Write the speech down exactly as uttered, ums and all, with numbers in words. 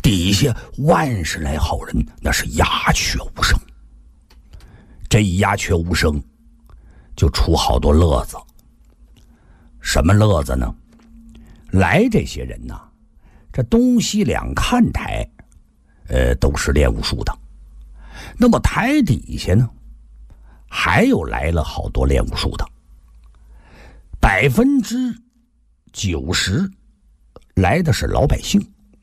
底下万十来号人那是鸦雀无声。这一鸦雀无声，就出好多乐子。什么乐子呢？来这些人呐，这东西两看台，呃，都是练武术的。那么台底下呢，还有来了好多练武术的。百分之九十来的是老百姓。